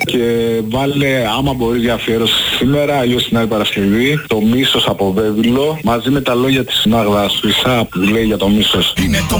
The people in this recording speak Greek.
και βάλε, άμα μπορείς, για αφιέρωση σήμερα, αλλιώς την άλλη Παρασκευή, το μίσος από Βέβυλο, μαζί με τα λόγια της Μάγδας Φυσά που λέει για το μίσος.